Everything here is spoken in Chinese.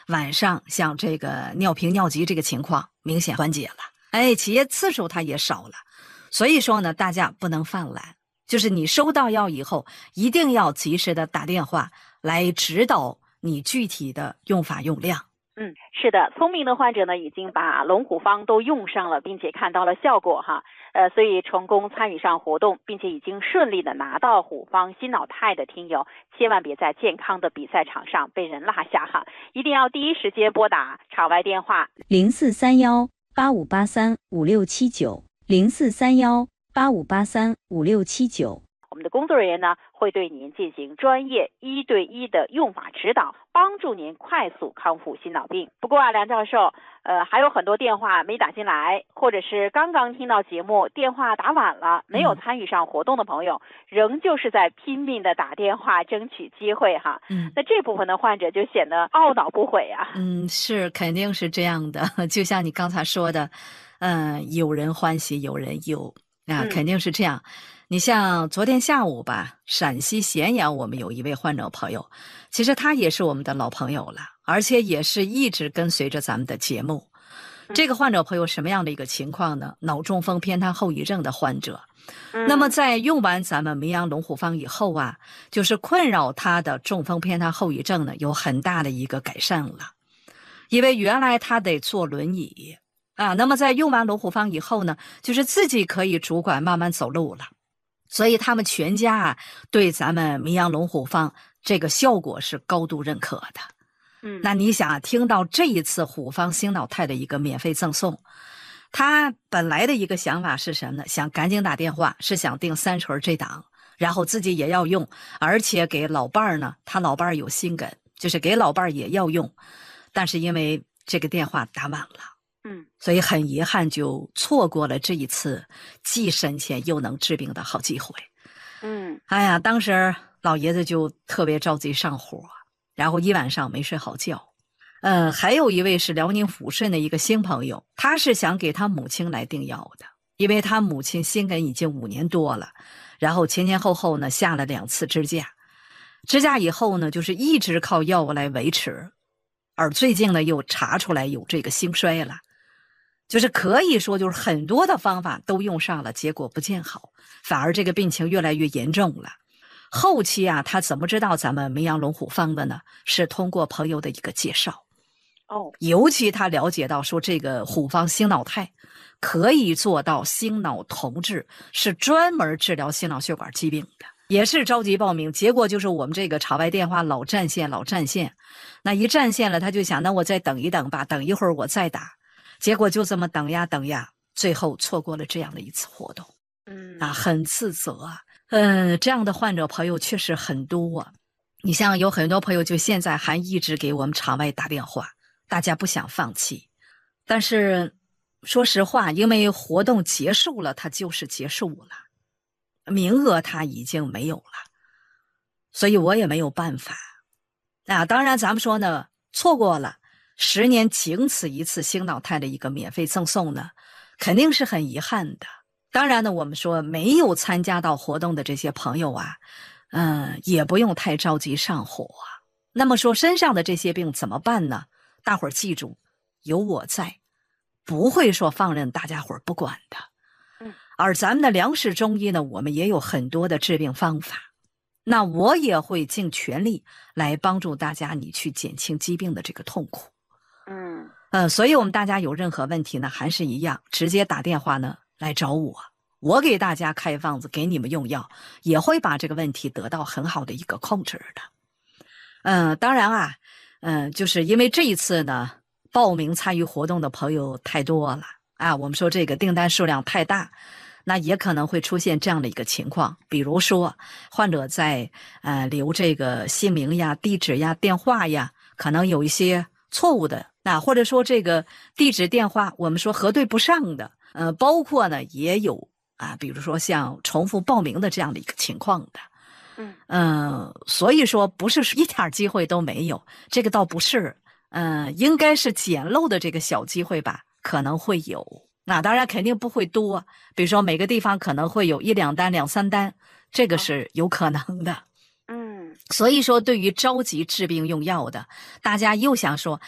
晚上像这个尿频尿急这个情况明显缓解了，起夜次数它也少了。所以说呢，大家不能犯懒，就是你收到药以后，一定要及时的打电话来指导你具体的用法用量。 是的，聪明的患者呢，已经把龙虎方都用上了，并且看到了效果哈，所以成功参与上活动，并且已经顺利的拿到虎方新脑肽的听友，千万别在健康的比赛场上被人落下哈，一定要第一时间拨打场外电话 043185835679，043185835679。 我们的工作人员呢，会对您进行专业1对1的用法指导，帮助您快速康复心脑病。不过啊，梁教授，还有很多电话没打进来，或者是刚刚听到节目电话打晚了，没有参与上活动的朋友，仍旧是在拼命的打电话争取机会哈。那这部分的患者就显得懊恼不悔啊。 是，肯定是这样的。就像你刚才说的，有人欢喜有人忧啊，肯定是这样。你像昨天下午吧，陕西咸阳我们有一位患者朋友，其实他也是我们的老朋友了，而且也是一直跟随着咱们的节目。这个患者朋友什么样的一个情况呢？脑中风偏瘫后遗症的患者。那么在用完咱们明阳龙虎方以后啊，就是困扰他的中风偏瘫后遗症呢，有很大的一个改善了。因为原来他得坐轮椅啊，那么在用完龙虎方以后呢，就是自己可以主管慢慢走路了。所以他们全家啊，对咱们明阳龙虎方这个效果是高度认可的。那你想听到这一次虎方新脑肽的一个免费赠送，他本来的一个想法是什么呢？想赶紧打电话，是想订3锤这档，然后自己也要用，而且给老伴儿呢，他老伴儿有心梗，就是给老伴儿也要用，但是因为这个电话打晚了。所以很遗憾就错过了这一次既省钱又能治病的好机会。哎呀，当时老爷子就特别着急上火，然后一晚上没睡好觉。还有一位是辽宁抚顺的一个新朋友，他是想给他母亲来订药的，因为他母亲心梗已经5年多了，然后前后呢下了2次支架，支架以后呢就是一直靠药物来维持，而最近呢又查出来有这个心衰了。就是可以说就是很多的方法都用上了，结果不见好，反而这个病情越来越严重了。后期啊，他怎么知道咱们明阳龙虎方的呢？是通过朋友的一个介绍。尤其他了解到说这个虎方新脑肽可以做到心脑同治，是专门治疗心脑血管疾病的，也是着急报名。结果就是我们这个场外电话老占线，那一占线了，他就想那我再等一等吧，等一会儿我再打。结果就这么等呀，最后错过了这样的一次活动。很自责啊。这样的患者朋友确实很多啊。你像有很多朋友就现在还一直给我们场外打电话，大家不想放弃。但是说实话，因为活动结束了，它就是结束了，名额它已经没有了，所以我也没有办法。当然咱们说呢，错过了10年仅此一次新脑肽的一个免费赠送呢，肯定是很遗憾的。当然呢，我们说没有参加到活动的这些朋友啊，也不用太着急上火啊。那么说身上的这些病怎么办呢？大伙儿记住，有我在，不会说放任大家伙儿不管的。而咱们的梁氏中医呢，我们也有很多的治病方法，那我也会尽全力来帮助大家，你去减轻疾病的这个痛苦。所以我们大家有任何问题呢，还是一样，直接打电话呢来找我，我给大家开方子，给你们用药，也会把这个问题得到很好的一个控制的。当然啊，就是因为这一次呢，报名参与活动的朋友太多了啊，我们说这个订单数量太大，那也可能会出现这样的一个情况，比如说患者在留这个姓名呀、地址呀、电话呀，可能有一些错误的，或者说这个地址电话我们说核对不上的，包括呢也有比如说像重复报名的这样的一个情况的。所以说不是一点机会都没有，这个倒不是，应该是捡漏的这个小机会吧，可能会有。那当然肯定不会多，比如说每个地方可能会有1、2单、2、3单，这个是有可能的。所以说对于着急治病用药的，大家又想说